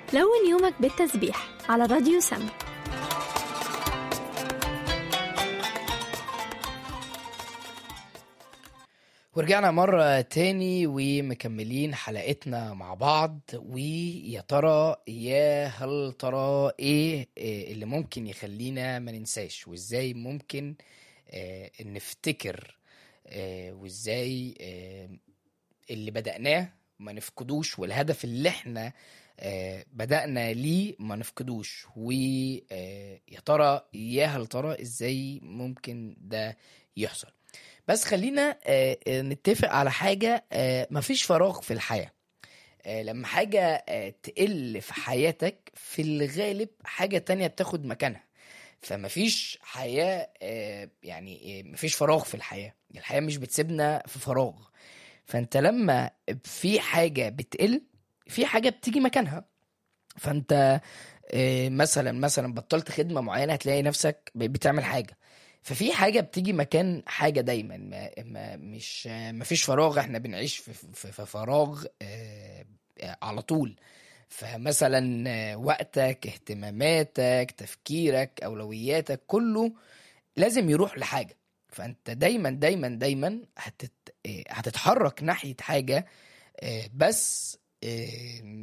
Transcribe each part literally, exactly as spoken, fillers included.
لون يومك بالتسبيح على راديو سما. ورجعنا مرة تاني ومكملين حلقتنا مع بعض. ويا ترى يا هل ترى ايه إيه اللي ممكن يخلينا ما ننساش، وازاي ممكن آه نفتكر آه وازاي آه اللي بدأناه ما نفقدوش، والهدف اللي احنا آه بدأنا ليه ما نفقدوش. ويا ترى يا هل ترى ازاي ممكن ده يحصل. بس خلينا آه نتفق على حاجة، آه مفيش فراغ في الحياة. آه لما حاجة آه تقل في حياتك في الغالب حاجة تانية بتاخد مكانها. فمفيش حياة آه يعني آه مفيش فراغ في الحياة. الحياة مش بتسيبنا في فراغ. فانت لما في حاجة بتقل في حاجة بتيجي مكانها. فانت آه مثلا مثلا بطلت خدمة معينة هتلاقي نفسك بتعمل حاجة. ففي حاجة بتيجي مكان حاجة دايما. ما ما مش ما فيش فراغ. احنا بنعيش في, في, في فراغ آه على طول. فمثلا آه وقتك، اهتماماتك، تفكيرك، أولوياتك، كله لازم يروح لحاجة. فأنت دايما دايما دايما هتت آه هتتحرك ناحية حاجة، آه بس آه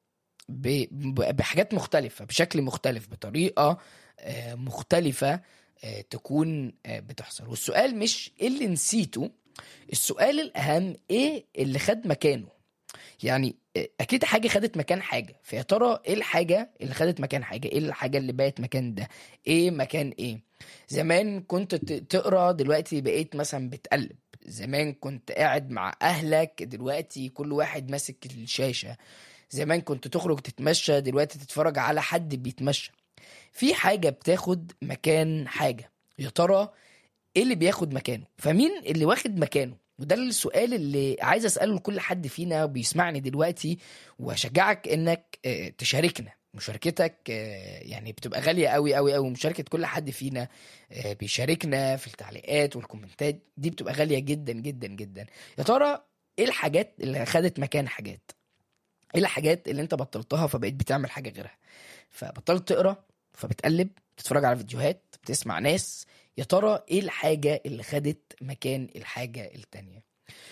بحاجات مختلفة، بشكل مختلف، بطريقة آه مختلفة تكون بتحصل. والسؤال مش ايه اللي نسيته، السؤال الأهم ايه اللي خد مكانه. يعني اكيد حاجة خدت مكان حاجة، فيا ترى ايه الحاجة اللي خدت مكان حاجة؟ ايه الحاجة اللي بقت مكان ده؟ ايه مكان ايه؟ زمان كنت تقرأ، دلوقتي بقيت مثلا بتقلب. زمان كنت قاعد مع اهلك، دلوقتي كل واحد ماسك الشاشة. زمان كنت تخرج تتمشى، دلوقتي تتفرج على حد بيتمشى. في حاجة بتاخد مكان حاجة. يا ترى ايه اللي بياخد مكانه؟ فمين اللي واخد مكانه؟ وده السؤال اللي عايز اسأله لكل حد فينا بيسمعني دلوقتي. واشجعك انك تشاركنا. مشاركتك يعني بتبقى غالية قوي قوي قوي. مشاركة كل حد فينا بيشاركنا في التعليقات والكومنتات دي بتبقى غالية جدا جدا جدا. يا ترى ايه الحاجات اللي خدت مكان حاجات؟ ايه الحاجات اللي انت بطلتها فبقيت بتعمل حاجة غيرها؟ فبطلت تقرأ فبتقلب، بتتفرج على فيديوهات، بتسمع ناس. يا ترى ايه الحاجة اللي خدت مكان الحاجة التانية؟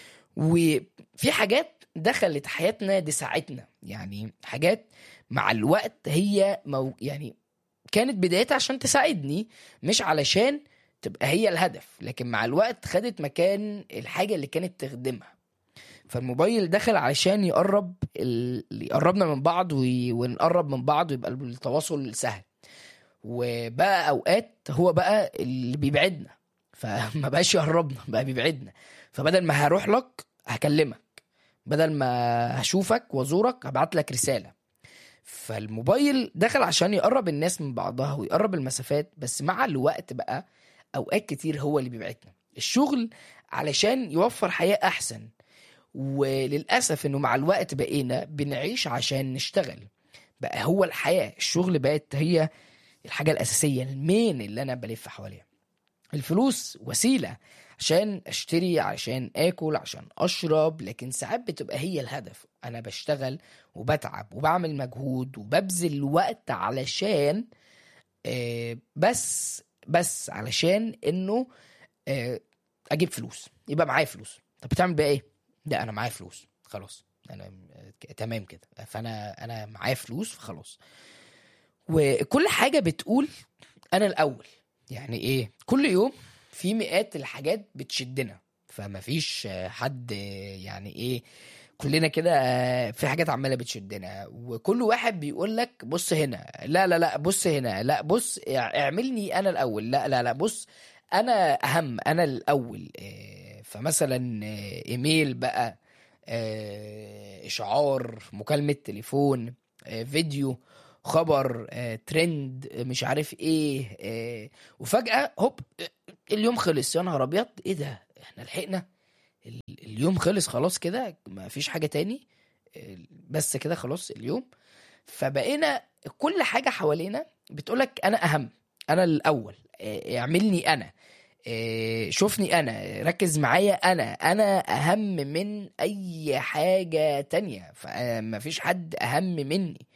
وفي حاجات دخلت حياتنا دي ساعتنا، يعني حاجات مع الوقت هي مو يعني كانت بدايتها عشان تساعدني، مش علشان تبقى هي الهدف، لكن مع الوقت خدت مكان الحاجة اللي كانت تخدمها. فالموبايل دخل علشان يقرب ال... يقربنا من بعض وي... ونقرب من بعض ويبقى التواصل سهل. وبقى اوقات هو بقى اللي بيبعدنا، فما بقاش يقربنا، بقى بيبعدنا. فبدل ما هروح لك هكلمك، بدل ما هشوفك وازورك هبعت لك رسالة. فالموبايل دخل عشان يقرب الناس من بعضها ويقرب المسافات، بس مع الوقت بقى اوقات كتير هو اللي بيبعدنا. الشغل علشان يوفر حياة احسن، وللأسف انه مع الوقت بقينا بنعيش عشان نشتغل. بقى هو الحياة، الشغل بقت هي الحاجة الأساسية، المين اللي أنا بلف حواليها. الفلوس وسيلة عشان أشتري، عشان أكل، عشان أشرب، لكن ساعات بتبقى هي الهدف. أنا بشتغل وبتعب وبعمل مجهود وببذل وقت علشان آه بس بس علشان إنه آه أجيب فلوس، يبقى معايا فلوس. طب بتعمل بقى إيه؟ ده أنا معايا فلوس خلاص، أنا تمام كده، فأنا أنا معايا فلوس فخلاص. وكل حاجة بتقول أنا الأول. يعني إيه؟ كل يوم في مئات الحاجات بتشدنا، فما فيش حد يعني إيه، كلنا كده في حاجات عمالة بتشدنا، وكل واحد بيقول لك بص هنا، لا لا لا بص هنا، لا بص اعملني أنا الأول، لا لا لا بص أنا أهم، أنا الأول. فمثلا إيميل بقى، إشعار، مكالمة تليفون، فيديو، خبر، آه، ترند، آه، مش عارف ايه، آه، وفجأة هوب اليوم خلص. يا نهار ابيض، ايه ده؟ احنا لحقنا اليوم خلص خلاص كده، ما فيش حاجة تاني، آه، بس كده خلاص اليوم. فبقينا كل حاجة حوالينا بتقولك انا اهم، انا الاول، آه، اعملني انا، آه، شوفني انا، ركز معايا انا، انا اهم من اي حاجة تانية. فما فيش حد اهم مني.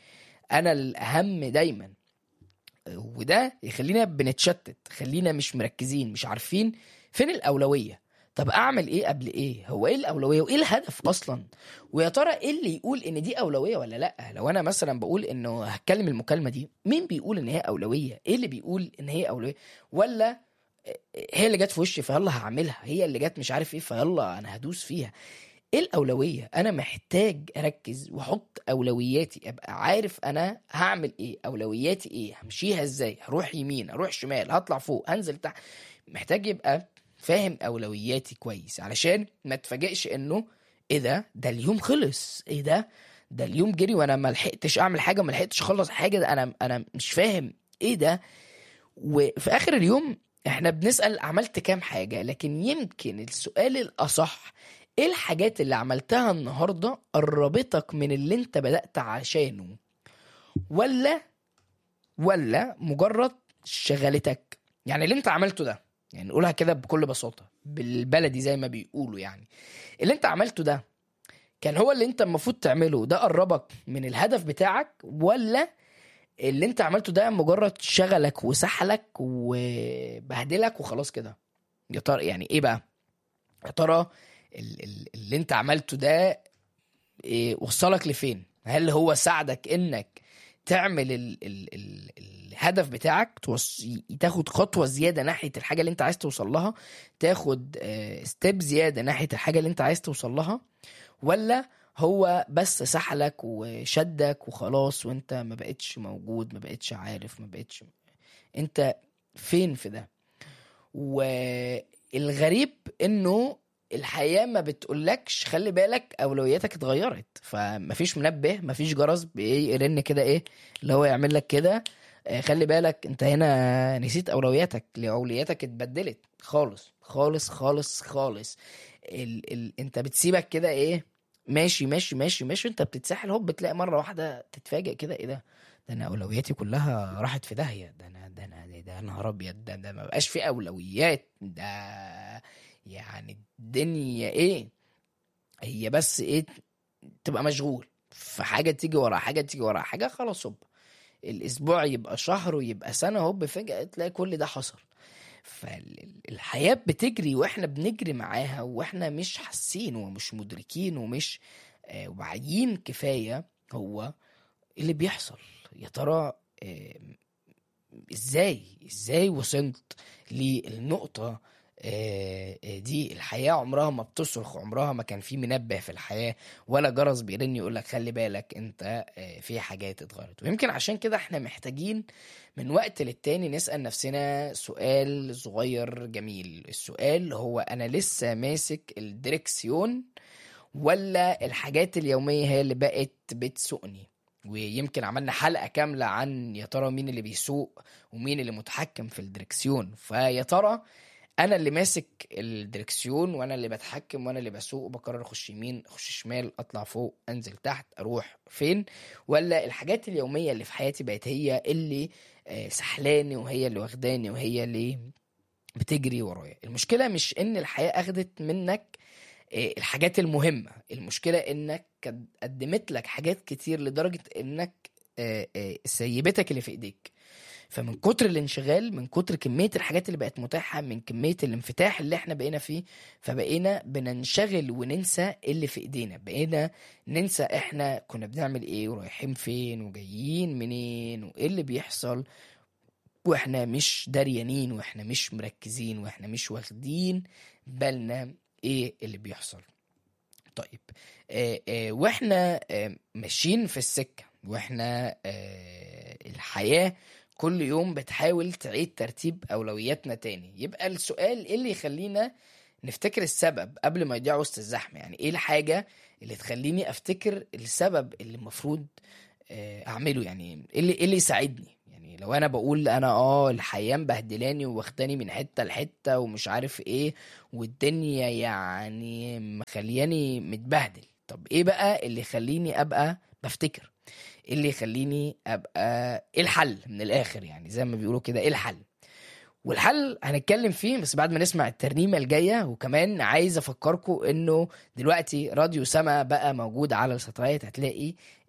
انا الاهم دايما، وده يخلينا بنتشتت، خلينا مش مركزين، مش عارفين فين الأولوية. طب اعمل ايه قبل ايه؟ هو ايه الأولوية وايه الهدف اصلا؟ ويا ترى ايه اللي يقول ان دي أولوية ولا لا؟ لو انا مثلا بقول انه هتكلم المكالمة دي، مين بيقول ان هي أولوية؟ ايه اللي بيقول ان هي أولوية؟ ولا هي اللي جت في وشي فيلا هعملها، هي اللي جت مش عارف ايه فيلا انا هدوس فيها؟ ايه الأولوية؟ انا محتاج اركز واحط اولوياتي، ابقى عارف انا هعمل ايه، اولوياتي ايه، همشيها ازاي، هروح يمين هروح شمال، هطلع فوق هنزل تحت. محتاج يبقى فاهم اولوياتي كويس، علشان ما اتفاجئش انه ايه ده ده اليوم خلص، ايه ده ده اليوم جري وانا ما لحقتش اعمل حاجه، ما لحقتش اخلص حاجه، ده انا انا مش فاهم ايه ده. وفي اخر اليوم احنا بنسأل عملت كام حاجة، لكن يمكن السؤال الأصح ايه الحاجات اللي عملتها النهاردة قربتك من اللي انت بدأت عشانه، ولا ولا مجرد شغلتك؟ يعني اللي انت عملته ده، يعني نقولها كده بكل بساطة بالبلدي زي ما بيقولوا، يعني اللي انت عملته ده كان هو اللي انت المفروض تعمله، ده قربك من الهدف بتاعك، ولا اللي انت عملته ده مجرد شغلك وسحلك وبهدلك وخلاص كده؟ يا ترى يعني ايه بقى؟ يا ترى ال- ال- اللي انت عملته ده إيه وصلك لفين؟ هل هو ساعدك انك تعمل ال ال ال الهدف بتاعك، توص... تاخد خطوة زيادة ناحية الحاجة اللي انت عايز توصل لها، تاخد ستيب زيادة ناحية الحاجة اللي انت عايز توصل لها، ولا هو بس سحلك وشدك وخلاص وانت ما بقتش موجود، ما بقتش عارف، ما بقتش انت فين في ده؟ والغريب انه الحياة ما بتقولكش خلي بالك اولوياتك اتغيرت، فمفيش منبه، مفيش جرس بيرن كده ايه اللي هو يعمل لك كده آه، خلي بالك انت هنا نسيت اولوياتك، اولوياتك اتبدلت خالص خالص خالص خالص. ال ال انت بتسيبك كده ايه، ماشي ماشي ماشي ماشي، انت بتتسحل هوب بتلاقي مرة واحدة تتفاجئ كده ايه ده ده انا اولوياتي كلها راحت في داهية، ده انا ده انا ده, ده نهار ابيض، ده, ده ما بقاش في اولويات، ده يعني الدنيا ايه، هي بس ايه، تبقى مشغول في حاجة تيجي ورا حاجة تيجي ورا حاجة، خلاص هوب الاسبوع يبقى شهر ويبقى سنة، هوب فجأة تلاقي كل ده حصل. فالحياة بتجري واحنا بنجري معاها واحنا مش حاسين ومش مدركين ومش آه، واعيين كفاية هو اللي بيحصل. يا ترى آه، ازاي ازاي وصلت للنقطة آه، آه، دي؟ الحياة عمرها ما بتصرخ، عمرها ما كان في منبه في الحياة ولا جرس بيرن يقولك خلي بالك انت آه، في حاجات اتغيرت. ويمكن عشان كده احنا محتاجين من وقت للتاني نسأل نفسنا سؤال صغير جميل. السؤال هو انا لسه ماسك الدركسيون ولا الحاجات اليومية هي اللي بقت بتسوقني؟ ويمكن عملنا حلقة كاملة عن يا ترى مين اللي بيسوق ومين اللي متحكم في الدركسيون. فيا ترى انا اللي ماسك الدركسيون وانا اللي بتحكم وانا اللي بسوق وبقرر اخش يمين اخش شمال، اطلع فوق انزل تحت، اروح فين؟ ولا الحاجات اليومية اللي في حياتي بقت هي اللي آه، سحلاني وهي اللي واخداني وهي اللي بتجري ورايا؟ المشكلة مش ان الحياة اخدت منك آه، الحاجات المهمة، المشكلة انك قد- قدمت لك حاجات كتير لدرجة انك آه، آه، سيبتك اللي في ايديك. فمن كتر الانشغال، من كتر كمية الحاجات اللي بقت متاحة، من كمية الانفتاح اللي احنا بقينا فيه، فبقينا بننشغل وننسى اللي في ايدينا، بقينا ننسى احنا كنا بنعمل ايه ورايحين فين وجايين منين وايه اللي بيحصل، واحنا مش داريانين واحنا مش مركزين واحنا مش واخدين بالنا ايه اللي بيحصل. طيب آه آه واحنا آه ماشيين في السكة، واحنا آه الحياة كل يوم بتحاول تعيد ترتيب أولوياتنا تاني، يبقى السؤال ايه اللي يخلينا نفتكر السبب قبل ما يضيع وسط الزحمة؟ يعني ايه الحاجة اللي تخليني افتكر السبب اللي المفروض آه اعمله؟ يعني ايه اللي, إيه اللي يساعدني؟ يعني لو انا بقول انا اه الحياة مبهدلاني واخداني من حتة لحتة ومش عارف ايه والدنيا يعني مخلياني متبهدل، طب ايه بقى اللي يخليني ابقى بفتكر؟ ايه اللي يخليني ابقى ايه الحل من الاخر؟ يعني زي ما بيقولوا كده ايه الحل؟ والحل هنتكلم فيه بس بعد ما نسمع الترنيمة الجاية. وكمان عايز افكركم انه دلوقتي راديو سما بقى موجود على السترايت، هتلاقي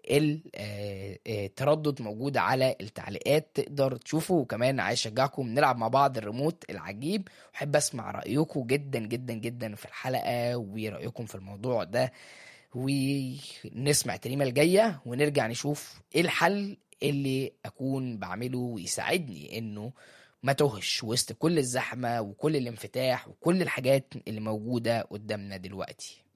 التردد موجود على التعليقات، تقدر تشوفه. وكمان عايز اشجعكم نلعب مع بعض الريموت العجيب، وحب اسمع رأيكم جدا جدا جدا في الحلقة ورأيكم في الموضوع ده. ونسمع التريمة الجاية ونرجع نشوف ايه الحل اللي اكون بعمله ويساعدني انه ما توهش وسط كل الزحمة وكل الانفتاح وكل الحاجات اللي موجودة قدامنا دلوقتي.